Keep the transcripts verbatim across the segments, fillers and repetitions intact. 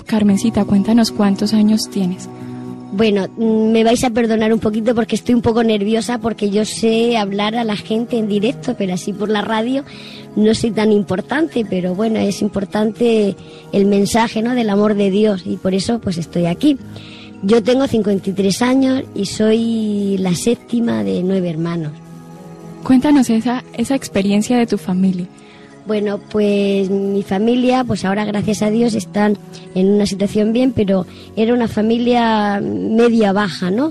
Carmencita, cuéntanos cuántos años tienes. Bueno, me vais a perdonar un poquito porque estoy un poco nerviosa porque yo sé hablar a la gente en directo, pero así por la radio no soy tan importante, pero bueno, es importante el mensaje, ¿no?, del amor de Dios y por eso pues estoy aquí. Yo tengo cincuenta y tres años y soy la séptima de nueve hermanos. Cuéntanos esa, esa experiencia de tu familia. Bueno, pues mi familia, pues ahora gracias a Dios están en una situación bien, pero era una familia media baja, ¿no?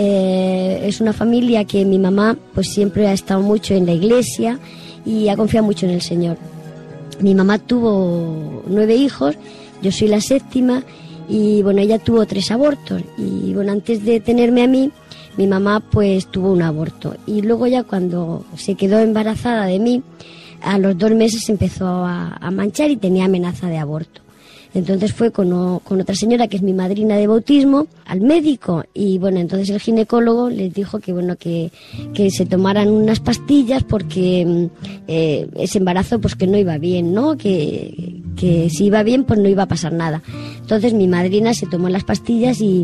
Eh, es una familia que mi mamá pues siempre ha estado mucho en la iglesia y ha confiado mucho en el Señor. Mi mamá tuvo nueve hijos, yo soy la séptima y bueno, ella tuvo tres abortos y bueno, antes de tenerme a mí, mi mamá pues tuvo un aborto y luego ya cuando se quedó embarazada de mí, a los dos meses empezó a, a manchar y tenía amenaza de aborto. Entonces fue con, o, con otra señora que es mi madrina de bautismo al médico y bueno, entonces el ginecólogo les dijo que bueno que, que se tomaran unas pastillas porque eh, ese embarazo pues que no iba bien, ¿no? Que, que si iba bien pues no iba a pasar nada. Entonces mi madrina se tomó las pastillas y,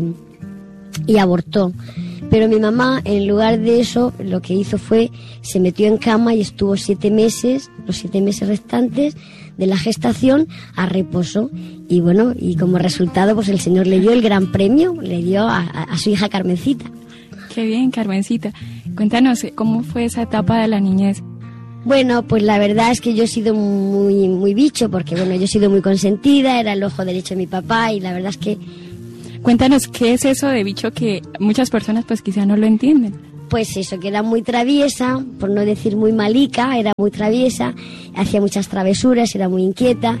y abortó. Pero mi mamá, en lugar de eso, lo que hizo fue, se metió en cama y estuvo siete meses, los siete meses restantes de la gestación, a reposo. Y bueno, y como resultado, pues el Señor le dio el gran premio, le dio a, a, a su hija Carmencita. Qué bien, Carmencita. Cuéntanos, ¿cómo fue esa etapa de la niñez? Bueno, pues la verdad es que yo he sido muy, muy bicho, porque bueno, yo he sido muy consentida, era el ojo derecho de mi papá y la verdad es que... Cuéntanos, ¿qué es eso de bicho que muchas personas pues quizá no lo entienden? Pues eso, que era muy traviesa, por no decir muy malica, era muy traviesa, hacía muchas travesuras, era muy inquieta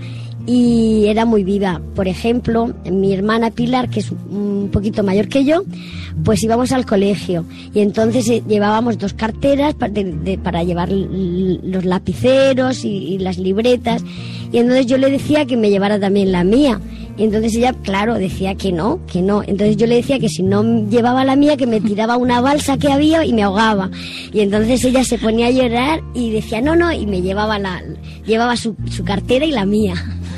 y era muy viva. Por ejemplo, mi hermana Pilar, que es un poquito mayor que yo, pues íbamos al colegio y entonces llevábamos dos carteras para, de, de, para llevar los lapiceros y, y las libretas y entonces yo le decía que me llevara también la mía. Y entonces ella, claro, decía que no, que no. Entonces yo le decía que si no llevaba la mía, que me tiraba una balsa que había y me ahogaba. Y entonces ella se ponía a llorar y decía no, no, y me llevaba la llevaba su, su cartera y la mía.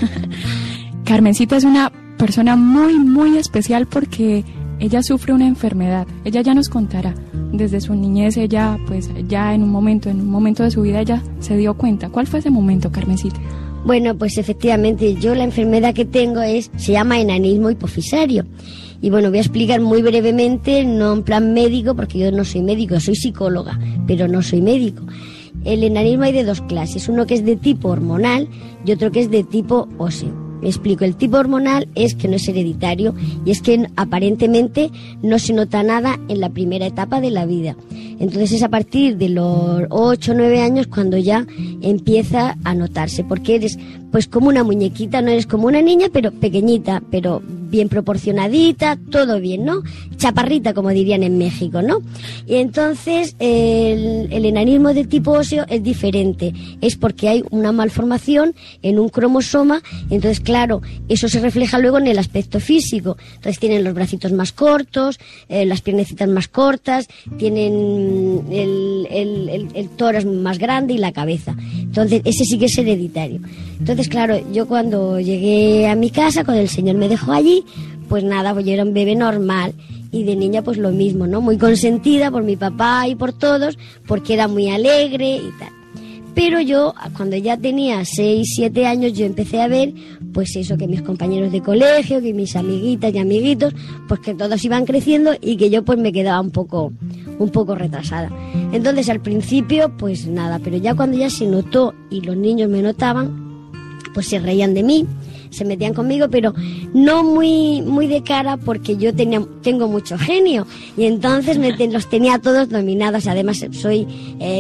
Carmencita es una persona muy, muy especial porque ella sufre una enfermedad. Ella ya nos contará. Desde su niñez, ella, pues, ya en un momento, en un momento de su vida, ella se dio cuenta. ¿Cuál fue ese momento, Carmencita? Bueno, pues efectivamente, yo la enfermedad que tengo es se llama enanismo hipofisario. Y bueno, voy a explicar muy brevemente, no en plan médico, porque yo no soy médico, soy psicóloga, pero no soy médico. El enanismo hay de dos clases, uno que es de tipo hormonal y otro que es de tipo óseo. Me explico, el tipo hormonal es que no es hereditario y es que aparentemente no se nota nada en la primera etapa de la vida. Entonces es a partir de los ocho o nueve años cuando ya empieza a notarse, porque eres pues como una muñequita, no eres como una niña, pero pequeñita, pero bien proporcionadita, todo bien, ¿no? Chaparrita, como dirían en México, ¿no? Y entonces el, el enanismo de tipo óseo es diferente, es porque hay una malformación en un cromosoma, entonces claro, eso se refleja luego en el aspecto físico, entonces tienen los bracitos más cortos, eh, las piernecitas más cortas, tienen el, el, el, el tórax más grande y la cabeza, entonces ese sí que es hereditario. Entonces claro, yo cuando llegué a mi casa, cuando el Señor me dejó allí, pues nada, pues yo era un bebé normal y de niña pues lo mismo, ¿no? Muy consentida por mi papá y por todos, porque era muy alegre y tal. Pero yo, cuando ya tenía seis, siete años, yo empecé a ver, pues eso, que mis compañeros de colegio, que mis amiguitas y amiguitos, pues que todos iban creciendo y que yo pues me quedaba un poco, un poco retrasada. Entonces al principio, pues nada, pero ya cuando ya se notó y los niños me notaban, pues se reían de mí, se metían conmigo, pero no muy muy de cara porque yo tenía tengo mucho genio y entonces me te, los tenía todos dominados. Además soy eh,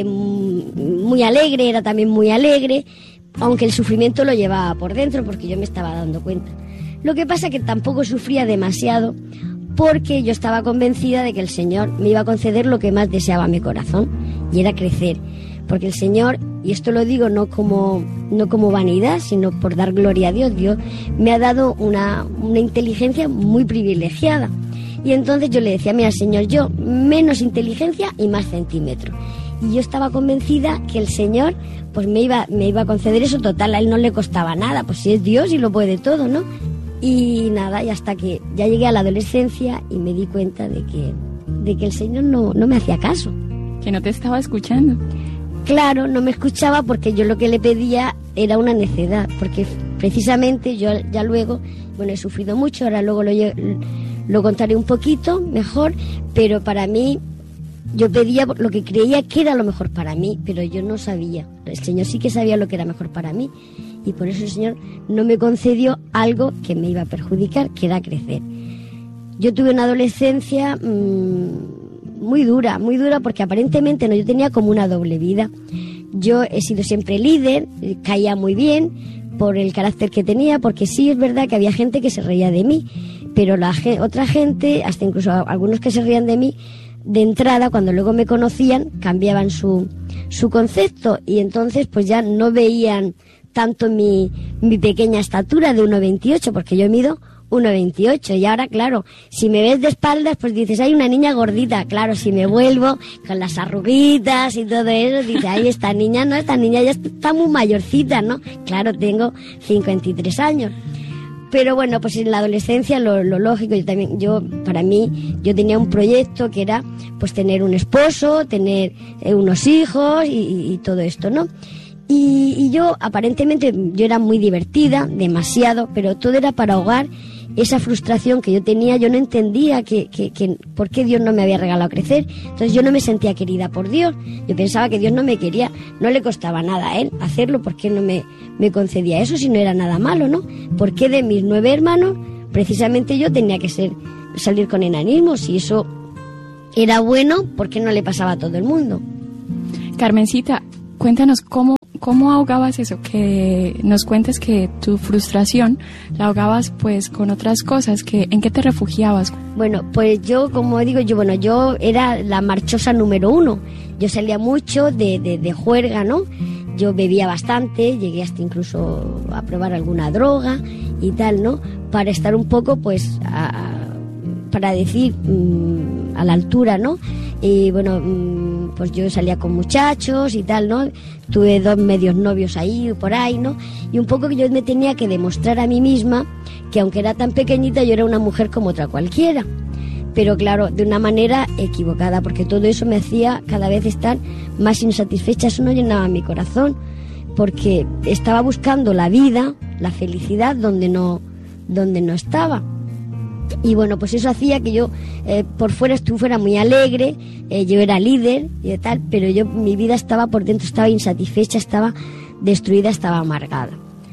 muy alegre, era también muy alegre, aunque el sufrimiento lo llevaba por dentro porque yo me estaba dando cuenta. Lo que pasa que tampoco sufría demasiado porque yo estaba convencida de que el Señor me iba a conceder lo que más deseaba mi corazón y era crecer. Porque el Señor, y esto lo digo no como, no como vanidad, sino por dar gloria a Dios, Dios me ha dado una, una inteligencia muy privilegiada. Y entonces yo le decía, mira Señor, yo menos inteligencia y más centímetro. Y yo estaba convencida que el Señor pues me iba, me iba a conceder eso, total, a Él no le costaba nada, pues si es Dios y lo puede todo, ¿no? Y nada, y hasta que ya llegué a la adolescencia y me di cuenta de que, de que el Señor no, no me hacía caso. Que no te estaba escuchando. Claro, no me escuchaba porque yo lo que le pedía era una necedad, porque precisamente yo ya luego, bueno, he sufrido mucho, ahora luego lo, lo contaré un poquito mejor, pero para mí, yo pedía lo que creía que era lo mejor para mí, pero yo no sabía. El Señor sí que sabía lo que era mejor para mí, y por eso el Señor no me concedió algo que me iba a perjudicar, que era crecer. Yo tuve una adolescencia mmm, muy dura, muy dura, porque aparentemente no, yo tenía como una doble vida. Yo he sido siempre líder, caía muy bien por el carácter que tenía, porque sí es verdad que había gente que se reía de mí, pero la otra gente, hasta incluso algunos que se reían de mí, de entrada, cuando luego me conocían, cambiaban su, su concepto, y entonces pues ya no veían tanto mi, mi pequeña estatura de uno veintiocho, porque yo mido uno veintiocho, y ahora, claro, si me ves de espaldas, pues dices, hay una niña gordita. Claro, si me vuelvo con las arruguitas y todo eso, dices, ay, esta niña no, esta niña ya está muy mayorcita, ¿no? Claro, tengo cincuenta y tres años. Pero bueno, pues en la adolescencia lo, lo lógico, yo también, yo, para mí, yo tenía un proyecto que era, pues tener un esposo, tener eh, unos hijos y, y, y todo esto, ¿no? Y, y yo, aparentemente, yo era muy divertida, demasiado, pero todo era para ahogar esa frustración que yo tenía. Yo no entendía que, que, que por qué Dios no me había regalado crecer. Entonces yo no me sentía querida por Dios. Yo pensaba que Dios no me quería. No le costaba nada a Él hacerlo. ¿Por qué no me, me concedía eso si no era nada malo, no? ¿Por qué de mis nueve hermanos, precisamente yo tenía que ser salir con enanismo? Si eso era bueno, ¿por qué no le pasaba a todo el mundo? Carmencita, cuéntanos cómo ¿Cómo ahogabas eso? Que nos cuentes que tu frustración la ahogabas pues con otras cosas. Que, ¿en qué te refugiabas? Bueno, pues yo, como digo, yo bueno, yo era la marchosa número uno. Yo salía mucho de, de, de juerga, ¿no? Yo bebía bastante, llegué hasta incluso a probar alguna droga y tal, ¿no? Para estar un poco, pues, a, a, para decir, mmm, a la altura, ¿no? Y bueno, mmm, pues yo salía con muchachos y tal, ¿no? Tuve dos medios novios ahí, por ahí, ¿no? Y un poco que yo me tenía que demostrar a mí misma que aunque era tan pequeñita, yo era una mujer como otra cualquiera. Pero claro, de una manera equivocada, porque todo eso me hacía cada vez estar más insatisfecha. Eso no llenaba mi corazón, porque estaba buscando la vida, la felicidad, donde no, donde no estaba. Y bueno, pues eso hacía que yo eh, por fuera estuviera muy alegre, eh, yo era líder y tal, pero yo, mi vida estaba por dentro, estaba insatisfecha, estaba destruida, estaba amargada.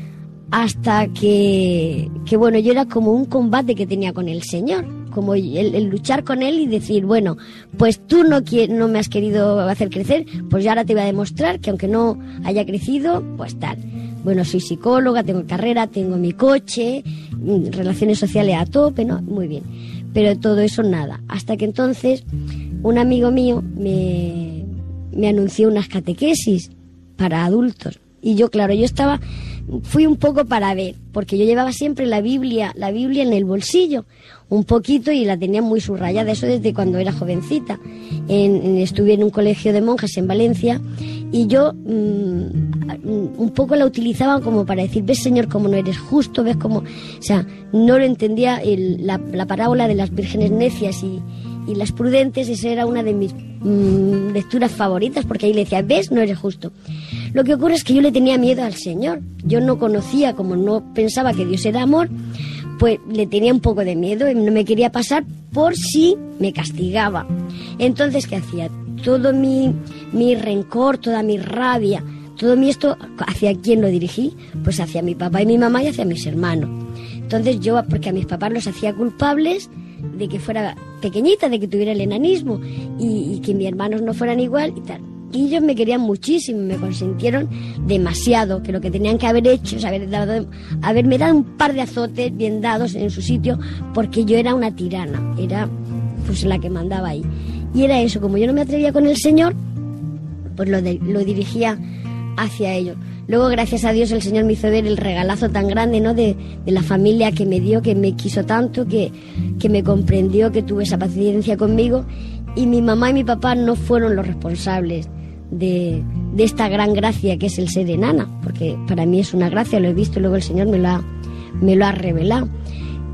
Hasta que, que bueno, yo era como un combate que tenía con el Señor, como el, el luchar con Él y decir, bueno, pues tú no, no me has querido hacer crecer, pues yo ahora te voy a demostrar que aunque no haya crecido, pues tal. Bueno, soy psicóloga, tengo carrera, tengo mi coche, relaciones sociales a tope, ¿no? Muy bien. Pero todo eso nada. Hasta que entonces un amigo mío me, me anunció unas catequesis para adultos. Y yo, claro, yo estaba, fui un poco para ver, porque yo llevaba siempre la Biblia, la Biblia en el bolsillo, un poquito, y la tenía muy subrayada, eso desde cuando era jovencita. En, en, estuve en un colegio de monjas en Valencia, y yo mmm, un poco la utilizaba como para decir, ves, Señor, cómo no eres justo, ves cómo, o sea, no lo entendía, el, la, la parábola de las vírgenes necias y, y las prudentes, esa era una de mis mmm, lecturas favoritas, porque ahí le decía, ves, no eres justo. Lo que ocurre es que yo le tenía miedo al Señor. Yo no conocía, como no pensaba que Dios era amor, pues le tenía un poco de miedo y no me quería pasar por si me castigaba. Entonces, ¿qué hacía? Todo mi, mi rencor, toda mi rabia, todo mi esto, ¿hacia quién lo dirigí? Pues hacia mi papá y mi mamá y hacia mis hermanos. Entonces yo, porque a mis papás los hacía culpables de que fuera pequeñita, de que tuviera el enanismo y, y que mis hermanos no fueran igual y tal. Y ellos me querían muchísimo, me consintieron demasiado, que lo que tenían que haber hecho es haber dado, haberme dado un par de azotes bien dados en su sitio, porque yo era una tirana, era pues la que mandaba ahí. Y era eso, como yo no me atrevía con el Señor, pues lo, de, lo dirigía hacia ellos. Luego, gracias a Dios, el Señor me hizo ver el regalazo tan grande, ¿no?, de, de la familia que me dio, que me quiso tanto, que, que me comprendió, que tuvo esa paciencia conmigo. Y mi mamá y mi papá no fueron los responsables de, de esta gran gracia que es el ser enana, porque para mí es una gracia, lo he visto y luego el Señor me lo ha, me lo ha revelado.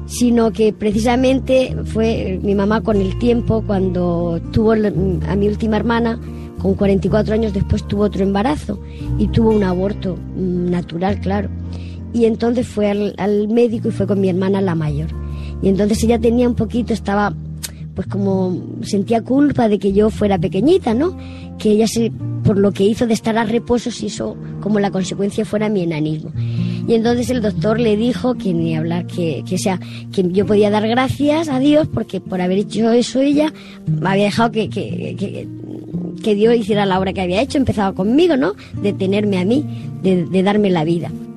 sino que precisamente fue mi mamá con el tiempo, cuando tuvo a mi última hermana, con cuarenta y cuatro años después tuvo otro embarazo y tuvo un aborto natural, claro. Y entonces fue al, al médico y fue con mi hermana la mayor. Y entonces ella tenía un poquito, estaba pues como sentía culpa de que yo fuera pequeñita, ¿no? Que ella se, por lo que hizo de estar a reposo, si eso como la consecuencia fuera mi enanismo. Y entonces el doctor le dijo que ni hablar, que, que, sea, que yo podía dar gracias a Dios porque por haber hecho eso ella me había dejado que, que, que, que Dios hiciera la obra que había hecho, empezaba conmigo, ¿no? De tenerme a mí, de, de darme la vida.